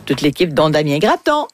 toute l'équipe, dont Damien Grapton,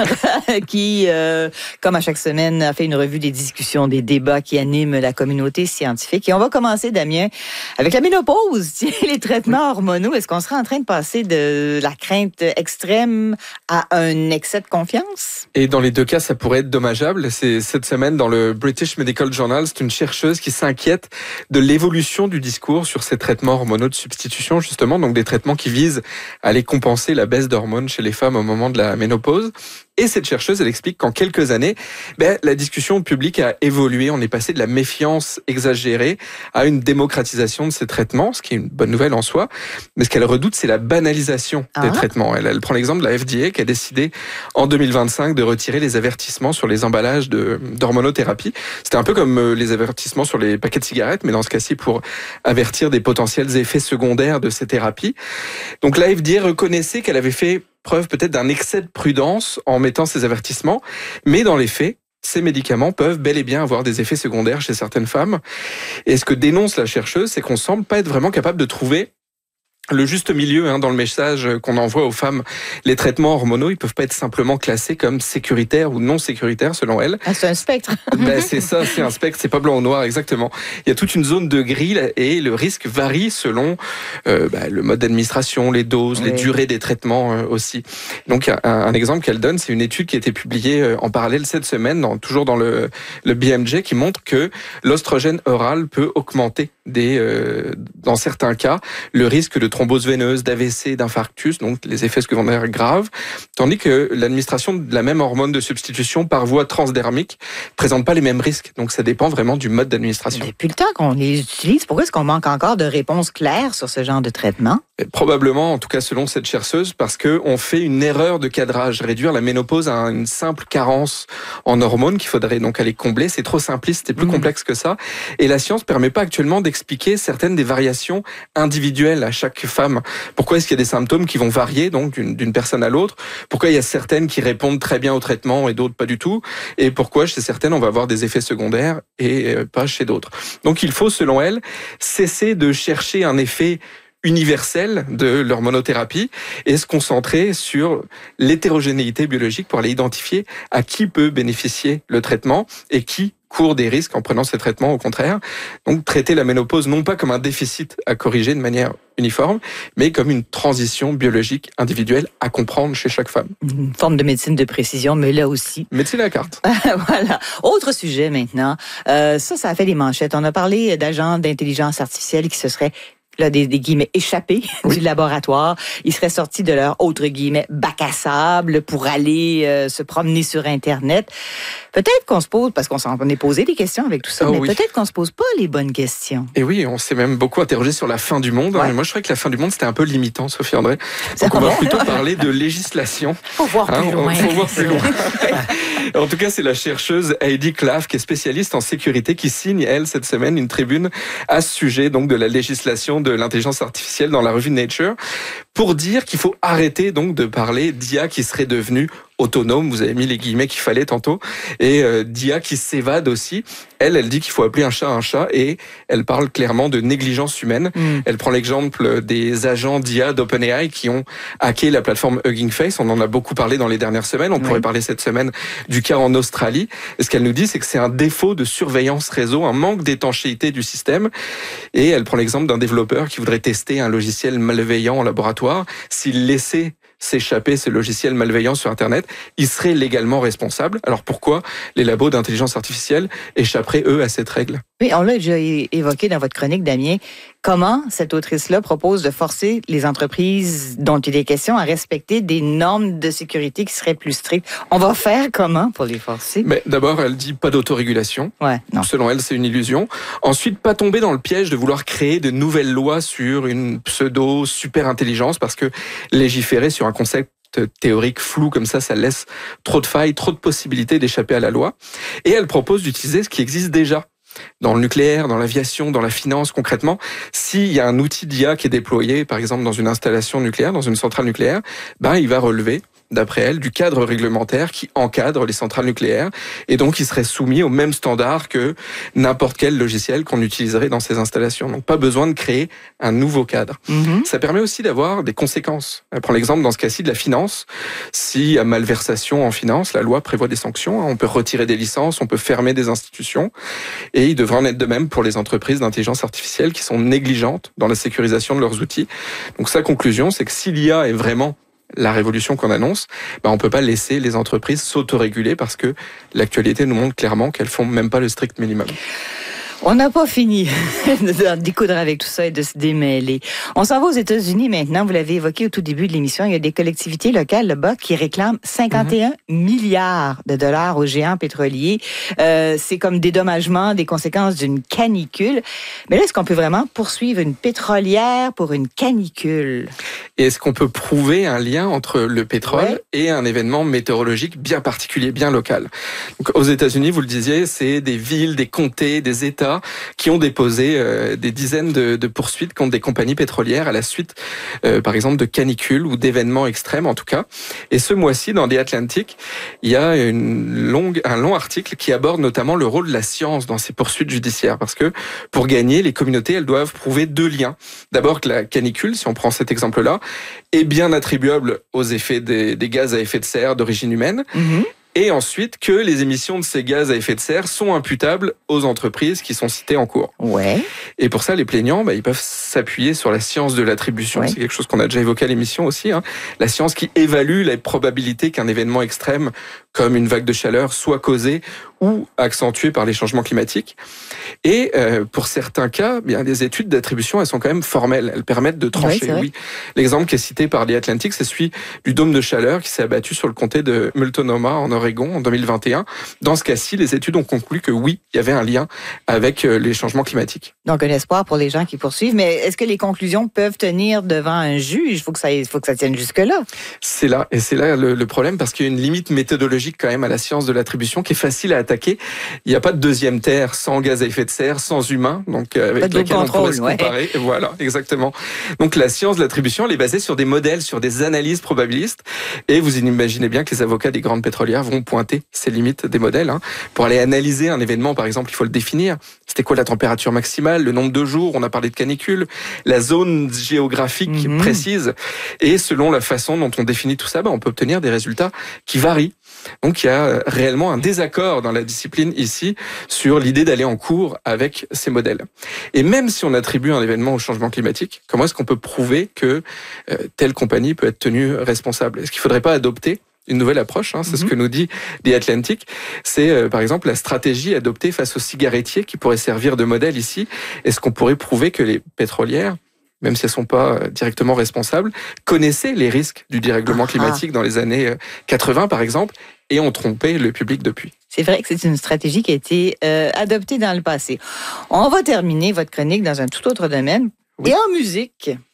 qui, comme à chaque semaine, a fait une revue des discussions, des débats qui animent la communauté scientifique. Et on va commencer, Damien, avec la ménopause, les traitements hormonaux. Est-ce qu'on serait en train de passer de la crainte extrême à un excès de confiance? Et dans les deux cas, ça pourrait être dommageable. C'est cette semaine, dans le British Medical Journal, c'est une chercheuse qui s'inquiète de l'évolution du discours sur ces traitements hormonaux de substitution, justement, donc des traitements qui visent à aller compenser la baisse d'hormones chez les femmes au moment de la ménopause. Et cette chercheuse, elle explique qu'en quelques années, la discussion publique a évolué. On est passé de la méfiance exagérée à une démocratisation de ces traitements, ce qui est une bonne nouvelle en soi. Mais ce qu'elle redoute, c'est la banalisation des traitements. Elle prend l'exemple de la FDA qui a décidé en 2025 de retirer les avertissements sur les emballages d'hormonothérapie. C'était un peu comme les avertissements sur les paquets de cigarettes, mais dans ce cas-ci pour avertir des potentiels effets secondaires de ces thérapies. Donc la FDA reconnaissait qu'elle avait fait preuve peut-être d'un excès de prudence en mettant ces avertissements, mais dans les faits, ces médicaments peuvent bel et bien avoir des effets secondaires chez certaines femmes. Et ce que dénonce la chercheuse, c'est qu'on semble pas être vraiment capable de trouver le juste milieu dans le message qu'on envoie aux femmes. Les traitements hormonaux, ils peuvent pas être simplement classés comme sécuritaires ou non sécuritaires selon elle. Ah, c'est un spectre. C'est ça, c'est un spectre, c'est pas blanc ou noir exactement. Il y a toute une zone de gris et le risque varie selon le mode d'administration, les doses, les durées des traitements aussi. Donc un exemple qu'elle donne, c'est une étude qui a été publiée en parallèle cette semaine, toujours dans le BMJ, qui montre que l'oestrogène oral peut augmenter dans certains cas le risque de thrombose veineuse, d'AVC, d'infarctus, donc les effets secondaires graves, tandis que l'administration de la même hormone de substitution par voie transdermique présente pas les mêmes risques. Donc ça dépend vraiment du mode d'administration. Depuis le temps qu'on les utilise, pourquoi est-ce qu'on manque encore de réponses claires sur ce genre de traitement? Probablement, en tout cas selon cette chercheuse, parce qu'on fait une erreur de cadrage. Réduire la ménopause à une simple carence en hormones qu'il faudrait donc aller combler, c'est trop simpliste, c'est plus complexe que ça. Et la science permet pas actuellement d'expliquer certaines des variations individuelles à chaque femme. Pourquoi est-ce qu'il y a des symptômes qui vont varier donc d'une personne à l'autre? Pourquoi il y a certaines qui répondent très bien au traitement et d'autres pas du tout? Et pourquoi chez certaines on va avoir des effets secondaires et pas chez d'autres? Donc il faut, selon elle, cesser de chercher un effet universel de l'hormonothérapie et se concentrer sur l'hétérogénéité biologique pour aller identifier à qui peut bénéficier le traitement et qui court des risques en prenant ces traitements, au contraire. Donc traiter la ménopause non pas comme un déficit à corriger de manière uniforme, mais comme une transition biologique individuelle à comprendre chez chaque femme. Une forme de médecine de précision, mais là aussi. Médecine à la carte. Voilà. Autre sujet maintenant. Ça a fait les manchettes. On a parlé d'agents d'intelligence artificielle qui se seraient là, des guillemets échappés du laboratoire. Ils seraient sortis de leur autre guillemets bac à sable pour aller se promener sur Internet. Peut-être qu'on se pose, parce qu'on s'en est posé des questions avec tout ça, mais peut-être qu'on se pose pas les bonnes questions. Et oui, on s'est même beaucoup interrogé sur la fin du monde. Ouais. Moi, je trouvais que la fin du monde, c'était un peu limitant, Sophie André. Donc, on va plutôt parler de législation. Faut voir plus loin. Faut voir plus loin. En tout cas, c'est la chercheuse Heidi Klaf, qui est spécialiste en sécurité, qui signe, elle, cette semaine, une tribune à ce sujet, donc, de la législation de l'intelligence artificielle dans la revue Nature, pour dire qu'il faut arrêter, donc, de parler d'IA qui serait devenue autonome, vous avez mis les guillemets qu'il fallait tantôt, et d'IA qui s'évade aussi. Elle dit qu'il faut appeler un chat, et elle parle clairement de négligence humaine. Elle prend l'exemple des agents d'IA d'OpenAI qui ont hacké la plateforme Hugging Face. On en a beaucoup parlé dans les dernières semaines. On pourrait parler cette semaine du cas en Australie. Et ce qu'elle nous dit, c'est que c'est un défaut de surveillance réseau, un manque d'étanchéité du système. Et elle prend l'exemple d'un développeur qui voudrait tester un logiciel malveillant en laboratoire. S'il laissait s'échapper ces logiciels malveillants sur Internet, ils seraient légalement responsables. Alors pourquoi les labos d'intelligence artificielle échapperaient, eux, à cette règle? Oui, on l'a déjà évoqué dans votre chronique, Damien. Comment cette autrice-là propose de forcer les entreprises dont il est question à respecter des normes de sécurité qui seraient plus strictes? On va faire comment pour les forcer? Mais d'abord, elle dit pas d'autorégulation. Non. Selon elle, c'est une illusion. Ensuite, pas tomber dans le piège de vouloir créer de nouvelles lois sur une pseudo-super-intelligence, parce que légiférer sur un concept théorique flou comme ça laisse trop de failles, trop de possibilités d'échapper à la loi. Et elle propose d'utiliser ce qui existe déjà. Dans le nucléaire, dans l'aviation, dans la finance, concrètement, s'il y a un outil d'IA qui est déployé, par exemple dans une installation nucléaire, dans une centrale nucléaire, il va relever d'après elle, du cadre réglementaire qui encadre les centrales nucléaires et donc qui serait soumis aux mêmes standards que n'importe quel logiciel qu'on utiliserait dans ces installations. Donc pas besoin de créer un nouveau cadre. Ça permet aussi d'avoir des conséquences. On prend l'exemple dans ce cas-ci de la finance. S'il y a malversation en finance, la loi prévoit des sanctions. On peut retirer des licences, on peut fermer des institutions. Et il devrait en être de même pour les entreprises d'intelligence artificielle qui sont négligentes dans la sécurisation de leurs outils. Donc sa conclusion, c'est que si l'IA est vraiment la révolution qu'on annonce, on peut pas laisser les entreprises s'autoréguler parce que l'actualité nous montre clairement qu'elles font même pas le strict minimum. On n'a pas fini de découdre avec tout ça et de se démêler. On s'en va aux États-Unis maintenant. Vous l'avez évoqué au tout début de l'émission. Il y a des collectivités locales là-bas qui réclament 51 milliards de dollars aux géants pétroliers. C'est comme dédommagement des conséquences d'une canicule. Mais là, est-ce qu'on peut vraiment poursuivre une pétrolière pour une canicule? Et est-ce qu'on peut prouver un lien entre le pétrole et un événement météorologique bien particulier, bien local? Donc, aux États-Unis, vous le disiez, c'est des villes, des comtés, des États qui ont déposé des dizaines de poursuites contre des compagnies pétrolières à la suite, par exemple, de canicules ou d'événements extrêmes, en tout cas. Et ce mois-ci, dans The Atlantic, il y a un long article qui aborde notamment le rôle de la science dans ces poursuites judiciaires. Parce que pour gagner, les communautés, elles doivent prouver deux liens. D'abord que la canicule, si on prend cet exemple-là, est bien attribuable aux effets des gaz à effet de serre d'origine humaine. Et ensuite que les émissions de ces gaz à effet de serre sont imputables aux entreprises qui sont citées en cours. Et pour ça, les plaignants, ils peuvent s'appuyer sur la science de l'attribution. C'est quelque chose qu'on a déjà évoqué à l'émission aussi. La science qui évalue la probabilité qu'un événement extrême, comme une vague de chaleur, soit causé ou accentué par les changements climatiques. Et pour certains cas, les études d'attribution, elles sont quand même formelles. Elles permettent de trancher. L'exemple qui est cité par The Atlantic, c'est celui du dôme de chaleur qui s'est abattu sur le comté de Multnomah en Oregon en 2021. Dans ce cas-ci, les études ont conclu que oui, il y avait un lien avec les changements climatiques. Donc un espoir pour les gens qui poursuivent. Mais est-ce que les conclusions peuvent tenir devant un juge? Il faut que ça tienne jusque-là. C'est là le problème, parce qu'il y a une limite méthodologique quand même à la science de l'attribution qui est facile à attaquer. Il n'y a pas de deuxième terre sans gaz à effet de serre, sans humain, donc avec laquelle on pourrait se comparer. Voilà, exactement. Donc la science de l'attribution, elle est basée sur des modèles, sur des analyses probabilistes. Et vous imaginez bien que les avocats des grandes pétrolières vont pointer ces limites des modèles. Pour aller analyser un événement, par exemple, il faut le définir. C'était quoi la température maximale, le nombre de jours, on a parlé de canicule, la zone géographique précise. Et selon la façon dont on définit tout ça, on peut obtenir des résultats qui varient. Donc il y a réellement un désaccord dans la discipline ici sur l'idée d'aller en cours avec ces modèles. Et même si on attribue un événement au changement climatique, comment est-ce qu'on peut prouver que telle compagnie peut être tenue responsable? Est-ce qu'il ne faudrait pas adopter une nouvelle approche, c'est ce que nous dit The Atlantic. C'est par exemple la stratégie adoptée face aux cigarettiers qui pourrait servir de modèle ici. Est-ce qu'on pourrait prouver que les pétrolières, même si elles ne sont pas directement responsables, connaissaient les risques du dérèglement climatique dans les années 80 par exemple, et ont trompé le public depuis? C'est vrai que c'est une stratégie qui a été adoptée dans le passé. On va terminer votre chronique dans un tout autre domaine, et en musique.